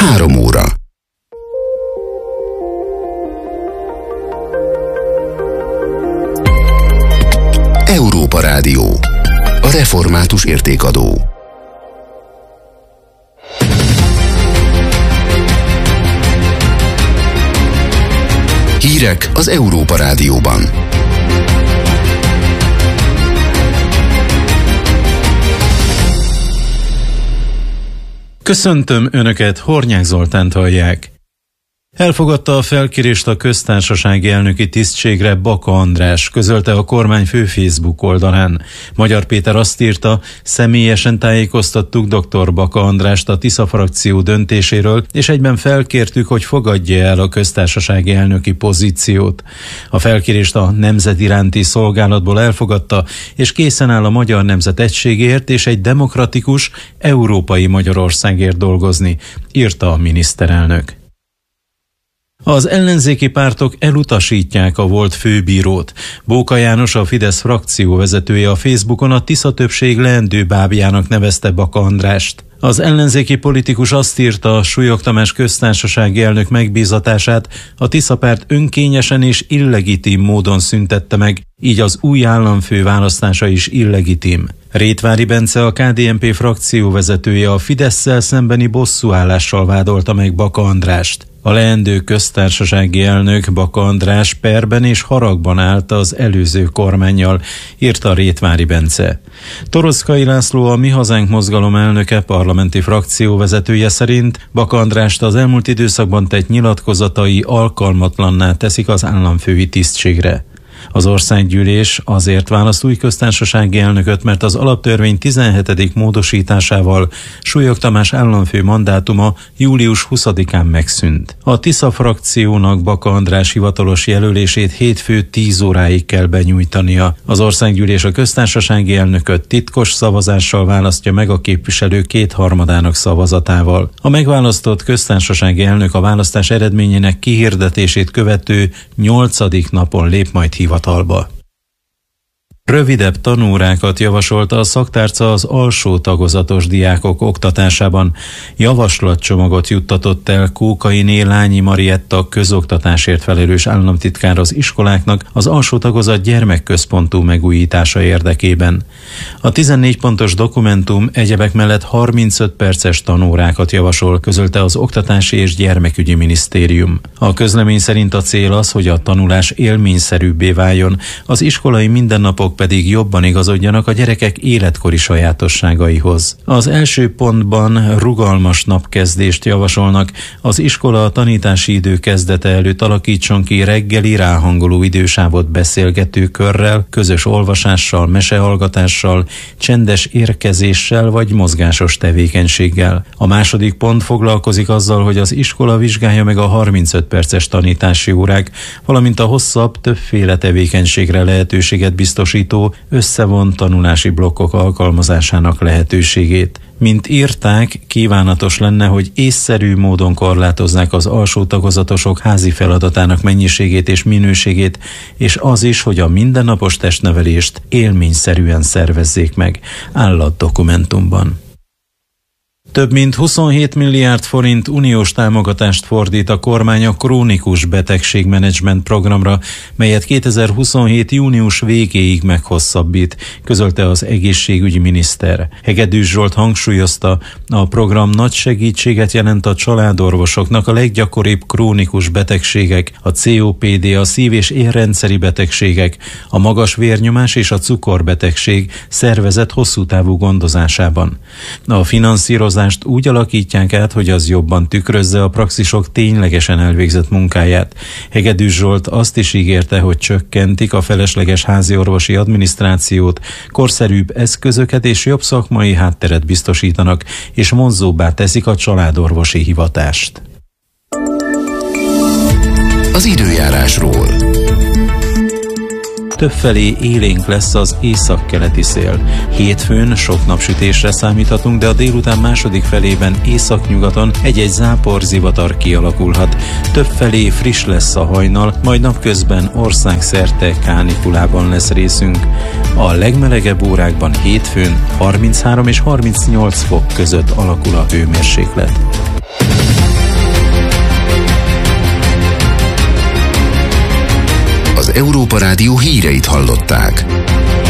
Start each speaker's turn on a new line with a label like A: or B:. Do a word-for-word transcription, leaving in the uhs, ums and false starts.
A: három óra. Európa Rádió. A református értékadó. Hírek az Európa Rádióban.
B: Köszöntöm Önöket, Hornyák Zoltánt hallják. Elfogadta a felkérést a köztársasági elnöki tisztségre Baka András, közölte a kormány fő Facebook oldalán. Magyar Péter azt írta, személyesen tájékoztattuk dr. Baka Andrást a Tisza frakció döntéséről, és egyben felkértük, hogy fogadja el a köztársasági elnöki pozíciót. A felkérést a Nemzet iránti szolgálatból elfogadta, és készen áll a magyar nemzet egységért és egy demokratikus, európai Magyarországért dolgozni, írta a miniszterelnök. Az ellenzéki pártok elutasítják a volt főbírót. Bóka János, a Fidesz frakció vezetője a Facebookon a Tisza többség leendő bábjának nevezte Baka Andrást. Az ellenzéki politikus azt írta, Súlyog Tamás köztársasági elnök megbízatását a Tisza párt önkényesen és illegitim módon szüntette meg, így az új államfő választása is illegitim. Rétvári Bence, a ká dé en pé frakció vezetője a Fidesszel szembeni bosszúállással vádolta meg Baka Andrást. A leendő köztársasági elnök Baka András perben és haragban állt az előző kormánnyal, írta Rétvári Bence. Toroczkai László, a Mi Hazánk mozgalom elnöke, parlamenti frakció vezetője szerint Baka Andrást az elmúlt időszakban tett nyilatkozatai alkalmatlanná teszik az államfői tisztségre. Az országgyűlés azért választ új köztársasági elnököt, mert az alaptörvény tizenhetedik módosításával Súlyog Tamás államfő mandátuma július huszadikán megszűnt. A Tisza frakciónak Baka András hivatalos jelölését hétfő tíz óráig kell benyújtania. Az országgyűlés a köztársasági elnököt titkos szavazással választja meg a képviselők kétharmadának szavazatával. A megválasztott köztársasági elnök a választás eredményének kihirdetését követő nyolcadik napon lép majd hivatalba. Rövidebb tanórákat javasolta a szaktárca az alsó tagozatos diákok oktatásában. Javaslatcsomagot juttatott el Kókainé Lányi Marietta közoktatásért felelős államtitkár az iskoláknak az alsó tagozat gyermekközpontú megújítása érdekében. A tizennégy pontos dokumentum egyebek mellett harmincöt perces tanórákat javasol, közölte az Oktatási és Gyermekügyi Minisztérium. A közlemény szerint a cél az, hogy a tanulás élményszerűbbé váljon, az iskolai mindennapok pedig jobban igazodjanak a gyerekek életkori sajátosságaihoz. Az első pontban rugalmas napkezdést javasolnak. Az iskola a tanítási idő kezdete előtt alakítson ki reggeli ráhangoló idősávot beszélgető körrel, közös olvasással, mesehallgatással, csendes érkezéssel vagy mozgásos tevékenységgel. A második pont foglalkozik azzal, hogy az iskola vizsgálja meg a harmincöt perces tanítási órák, valamint a hosszabb, többféle tevékenységre lehetőséget biztosít összevont tanulási blokkok alkalmazásának lehetőségét. Mint írták, kívánatos lenne, hogy észszerű módon korlátozzák az alsó tagozatosok házi feladatának mennyiségét és minőségét, és az is, hogy a mindennapos testnevelést élményszerűen szervezzék meg, áll a dokumentumban. Több mint huszonhét milliárd forint uniós támogatást fordít a kormány a krónikus betegségmenedzsment programra, melyet kétezer-huszonhét június végéig meghosszabbít, közölte az egészségügyi miniszter. Hegedűs Zsolt hangsúlyozta, a program nagy segítséget jelent a családorvosoknak a leggyakoribb krónikus betegségek, a cé o pé dé, a szív- és érrendszeri betegségek, a magas vérnyomás és a cukorbetegség szervezett hosszú távú gondozásában. A finanszírozás úgy alakítják át, hogy az jobban tükrözze a praxisok ténylegesen elvégzett munkáját. Hegedűs Zsolt azt is ígérte, hogy csökkentik a felesleges háziorvosi adminisztrációt, korszerűbb eszközöket és jobb szakmai hátteret biztosítanak, és vonzóbbá teszik a családorvosi hivatást.
A: Az időjárásról.
B: Többfelé élénk lesz az északkeleti szél. Hétfőn sok napsütésre számíthatunk, de a délután második felében északnyugaton egy-egy záporzivatar kialakulhat. Többfelé friss lesz a hajnal, majd napközben országszerte kánikulában lesz részünk. A legmelegebb órákban hétfőn harminchárom és harmincnyolc fok között alakul a hőmérséklet.
A: Európa Rádió híreit hallották.